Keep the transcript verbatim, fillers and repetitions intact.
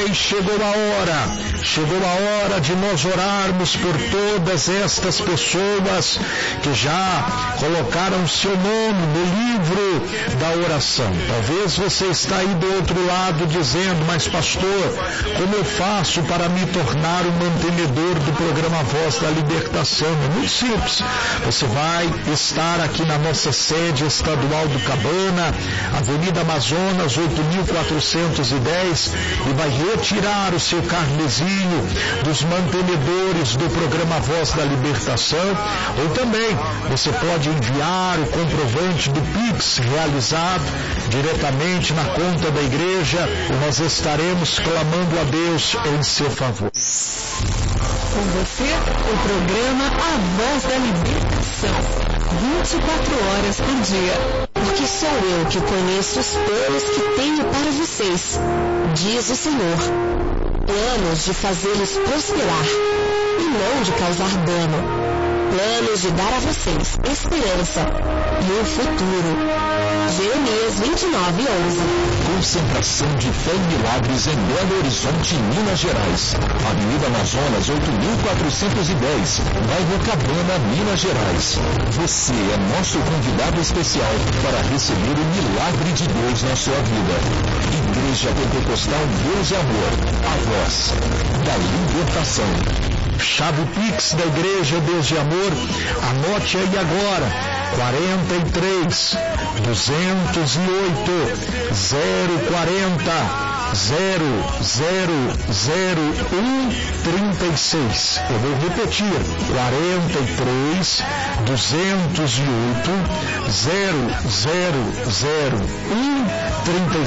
Pois chegou a hora, chegou a hora de nós orarmos por todas estas pessoas que já colocaram seu nome no livro da oração. Talvez você está aí do outro lado dizendo, mas pastor, como eu faço para me tornar um mantenedor do programa Voz da Libertação? É muito simples. Você vai estar aqui na nossa sede estadual do Cabana, Avenida Amazonas, oito mil quatrocentos e dez, e vai retirar o seu carnezinho dos mantenedores do programa Voz da Libertação, ou também você pode enviar o comprovante do Pix realizado diretamente na conta da igreja, e nós estaremos clamando a Deus em seu favor. Com você, o programa A Voz da Libertação, vinte e quatro horas por dia. Porque sou eu que conheço os planos que tenho para vocês, diz o Senhor. Planos de fazê-los prosperar e não de causar dano. Planos de dar a vocês esperança e um futuro. Jeremias vinte e nove, onze. Concentração de Fé e Milagres em Belo Horizonte, Minas Gerais. Avenida Amazonas, oito mil quatrocentos e dez, bairro Cabana, Minas Gerais. Você é nosso convidado especial para receber o milagre de Deus na sua vida. Igreja Pentecostal Deus e Amor, a voz da libertação. Chave Pix da Igreja Deus e Amor, anote aí agora, quarenta e três, duzentos e oito, zero quarenta, zero zero zero um trinta e seis. Eu vou repetir, quarenta e três, duzentos e oito, zero zero zero um trinta e